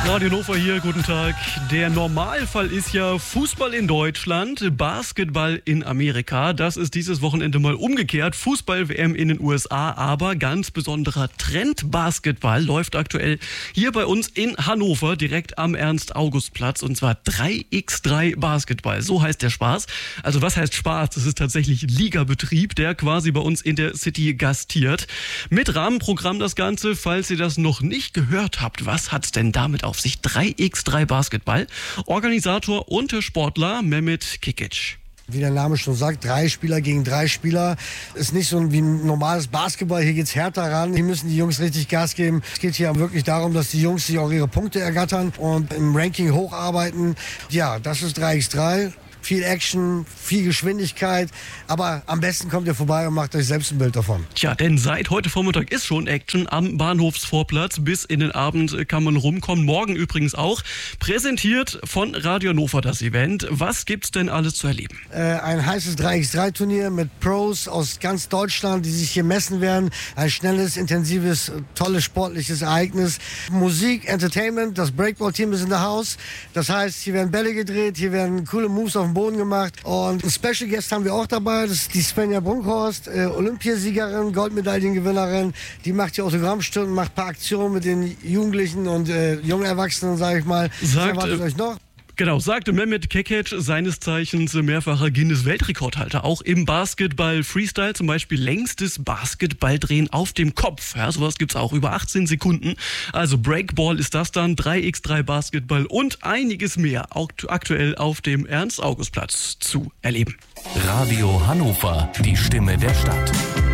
Radio Hannover hier, guten Tag. Der Normalfall ist ja Fußball in Deutschland, Basketball in Amerika. Das ist dieses Wochenende mal umgekehrt. Fußball-WM in den USA, aber ganz besonderer Trend Basketball läuft aktuell hier bei uns in Hannover, direkt am Ernst-August-Platz, und zwar 3x3 Basketball. So heißt der Spaß. Also was heißt Spaß? Das ist tatsächlich Ligabetrieb, der quasi bei uns in der City gastiert. Mit Rahmenprogramm das Ganze, falls ihr das noch nicht gehört habt. Was hat's denn damit auf sich? 3x3 Basketball. Organisator und Sportler Mehmet Kikic. Wie der Name schon sagt, 3 Spieler gegen 3 Spieler. Ist nicht so wie ein normales Basketball. Hier geht's härter ran. Hier müssen die Jungs richtig Gas geben. Es geht hier wirklich darum, dass die Jungs sich auch ihre Punkte ergattern und im Ranking hocharbeiten. Ja, das ist 3x3. Viel Action, viel Geschwindigkeit, aber am besten kommt ihr vorbei und macht euch selbst ein Bild davon. Tja, denn seit heute Vormittag ist schon Action am Bahnhofsvorplatz. Bis in den Abend kann man rumkommen. Morgen übrigens auch. Präsentiert von Radio Hannover das Event. Was gibt's denn alles zu erleben? Ein heißes 3x3-Turnier mit Pros aus ganz Deutschland, die sich hier messen werden. Ein schnelles, intensives, tolles sportliches Ereignis. Musik, Entertainment, das Breakball-Team ist in der Haus. Das heißt, hier werden Bälle gedreht, hier werden coole Moves auf dem Boden gemacht. Und ein Special Guest haben wir auch dabei. Das ist die Svenja Brunkhorst, Olympiasiegerin, Goldmedaillengewinnerin. Die macht hier Autogrammstunden, macht ein paar Aktionen mit den Jugendlichen und jungen Erwachsenen, sage ich mal. Sagt euch noch. Genau, sagte Mehmet Kikic, seines Zeichens mehrfacher Guinness-Weltrekordhalter. Auch im Basketball-Freestyle, zum Beispiel längstes Basketballdrehen auf dem Kopf. Ja, sowas gibt's auch, über 18 Sekunden. Also Breakball ist das dann, 3x3 Basketball und einiges mehr, auch aktuell auf dem Ernst-August-Platz zu erleben. Radio Hannover, die Stimme der Stadt.